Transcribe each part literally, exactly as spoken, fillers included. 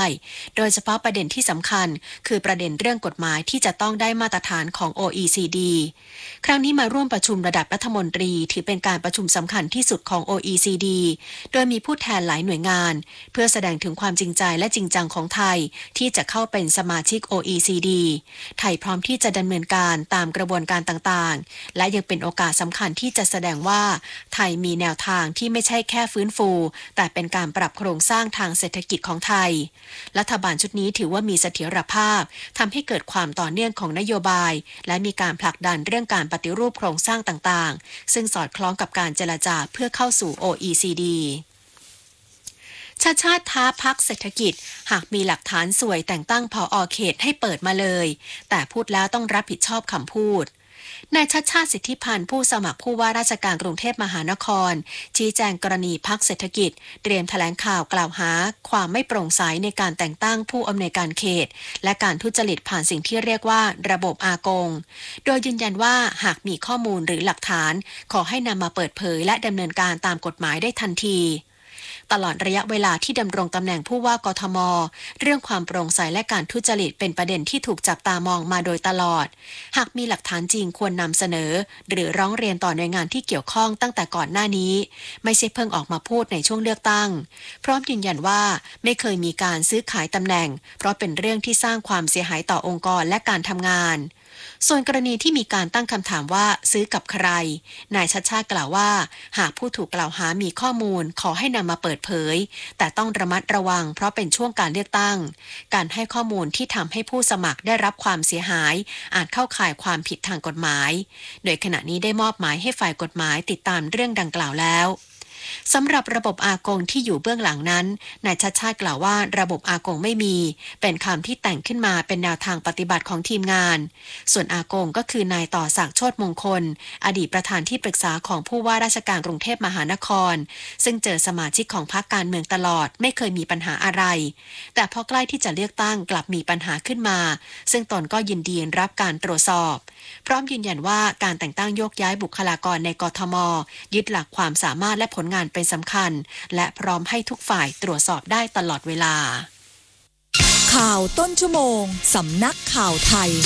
โดยเฉพาะประเด็นที่สำคัญคือประเด็นเรื่องกฎหมายที่จะต้องได้มาตรฐานของ โอ อี ซี ดี ครั้งนี้มาร่วมประชุมระดับรัฐมนตรีถือเป็นการประชุมสำคัญที่สุดของ โอ อี ซี ดี โดยมีผู้แทนหลายหน่วยงานเพื่อแสดงถึงความจริงใจและจริงจังของไทยที่จะเข้าเป็นสมาชิก โอ อี ซี ดี ไทยพร้อมที่จะดำเนินการตามกระบวนการต่างๆและยังเป็นโอกาสสำคัญที่จะแสดงว่าไทยมีแนวทางที่ไม่ใช่แค่ฟื้นฟูแต่เป็นการปรับโครงสร้างทางเศรษฐกิจของไทยรัฐบาลชุดนี้ถือว่ามีเสถียรภาพทำให้เกิดความต่อเนื่องของนโยบายและมีการผลักดันเรื่องการปฏิรูปโครงสร้างต่างๆซึ่งสอดคล้องกับการเจรจาเพื่อเข้าสู่ โอ อี ซี ดี ชาติชาติท้าพักเศรษฐกิจหากมีหลักฐานสวยแต่งตั้งผอ.เขตให้เปิดมาเลยแต่พูดแล้วต้องรับผิดชอบคำพูดนายชัชชาติสิทธิพันธ์ผู้สมัครผู้ว่าราชการกรุงเทพมหานครชี้แจงกรณีพรรคเศรษฐกิจเตรียมแถลงข่าวกล่าวหาความไม่โปร่งใสในการแต่งตั้งผู้อำนวยการเขตและการทุจริตผ่านสิ่งที่เรียกว่าระบบอากงโดยยืนยันว่าหากมีข้อมูลหรือหลักฐานขอให้นำมาเปิดเผยและดำเนินการตามกฎหมายได้ทันทีตลอดระยะเวลาที่ดำรงตำแหน่งผู้ว่ากทม.เรื่องความโปร่งใสและการทุจริตเป็นประเด็นที่ถูกจับตามองมาโดยตลอดหากมีหลักฐานจริงควรนำเสนอหรือร้องเรียนต่อหน่วยงานที่เกี่ยวข้องตั้งแต่ก่อนหน้านี้ไม่ใช่เพิ่งออกมาพูดในช่วงเลือกตั้งพร้อมยืนยันว่าไม่เคยมีการซื้อขายตำแหน่งเพราะเป็นเรื่องที่สร้างความเสียหายต่อองค์กรและการทำงานส่วนกรณีที่มีการตั้งคำถามว่าซื้อกับใครนายชัชชาติกล่าวว่าหากผู้ถูกกล่าวหามีข้อมูลขอให้นำมาเปิดเผยแต่ต้องระมัดระวังเพราะเป็นช่วงการเลือกตั้งการให้ข้อมูลที่ทำให้ผู้สมัครได้รับความเสียหายอาจเข้าข่ายความผิดทางกฎหมายโดยขณะนี้ได้มอบหมายให้ฝ่ายกฎหมายติดตามเรื่องดังกล่าวแล้วสำหรับระบบอากงที่อยู่เบื้องหลังนั้นนายชัชชาติกล่าวว่าระบบอากงไม่มีเป็นคำที่แต่งขึ้นมาเป็นแนวทางปฏิบัติของทีมงานส่วนอากงก็คือนายต่อศักดิ์โชติมงคลอดีตประธานที่ปรึกษาของผู้ว่าราชการกรุงเทพมหานครซึ่งเจอสมาชิกของพรรคการเมืองตลอดไม่เคยมีปัญหาอะไรแต่พอใกล้ที่จะเลือกตั้งกลับมีปัญหาขึ้นมาซึ่งตนก็ยินดีรับการตรวจสอบพร้อมยืนยันว่าการแต่งตั้งโยกย้ายบุคลากรในกทม.ยึดหลักความสามารถและผลงานเป็นสำคัญและพร้อมให้ทุกฝ่ายตรวจสอบได้ตลอดเวลาข่าวต้นชั่วโมงสำนักข่าวไทย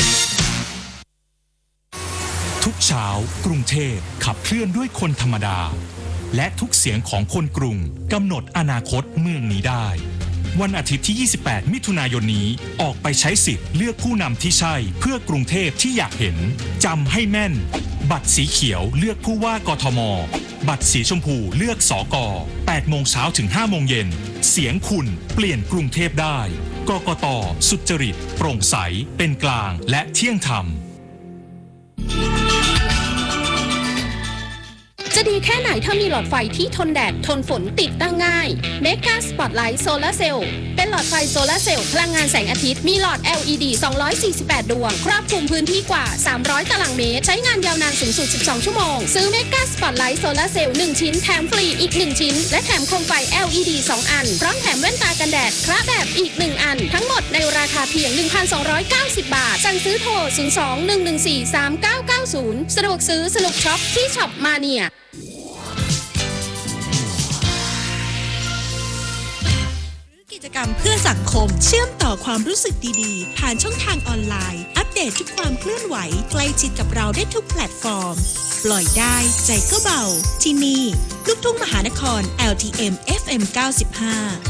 ทุกเช้ากรุงเทพขับเคลื่อนด้วยคนธรรมดาและทุกเสียงของคนกรุงกำหนดอนาคตเมืองนี้ได้วันอาทิตย์ที่ยี่สิบแปดมิถุนายนนี้ออกไปใช้สิทธิ์เลือกผู้นำที่ใช่เพื่อกรุงเทพที่อยากเห็นจำให้แม่นบัตรสีเขียวเลือกผู้ว่ากทม.บัตรสีชมพูเลือกสก.แปดโมงเช้าถึงห้าโมงเย็นเสียงคุณเปลี่ยนกรุงเทพได้กกต.สุจริตโปร่งใสเป็นกลางและเที่ยงธรรมจะดีแค่ไหนถ้ามีหลอดไฟที่ทนแดดทนฝนติดตั้งง่าย Mega Spotlight Solar Cell เป็นหลอดไฟโซลาร์เซลล์พลังงานแสงอาทิตย์มีหลอด แอล อี ดี สองร้อยสี่สิบแปด ดวงครอบคลุมพื้นที่กว่าสามร้อยตารางเมตรใช้งานยาวนานสูงสุดสิบสองชั่วโมงซื้อ Mega Spotlight Solar Cell หนึ่งชิ้นแถมฟรีอีกหนึ่งชิ้นและแถมโคมไฟ แอล อี ดี สองอันพร้อมแถมแว่นตากันแดดคระแบบอีกหนึ่งอันทั้งหมดในราคาเพียง หนึ่งพันสองร้อยเก้าสิบ บาทสั่งซื้อโทรศูนย์ สอง หนึ่ง หนึ่ง สี่ สาม เก้า เก้า ศูนย์สะดวกซื้อสนุกช็อปที่ช็อปมาเนียกิจกรรมเพื่อสังคมเชื่อมต่อความรู้สึกดีๆผ่านช่องทางออนไลน์อัปเดตทุกความเคลื่อนไหวใกล้ชิดกับเราได้ทุกแพลตฟอร์มปล่อยได้ใจก็เบาที่นี่ลูกทุ่งมหานคร แอล ที เอ็ม เอฟ เอ็ม เก้าสิบห้า